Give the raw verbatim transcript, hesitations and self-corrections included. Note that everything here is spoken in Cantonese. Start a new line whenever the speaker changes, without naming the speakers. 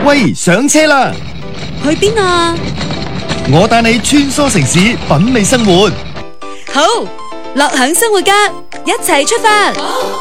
喂，上車啦！
去邊啊？
我帶你穿梭城市，品味生活。
好，樂享生活家，一齊出發！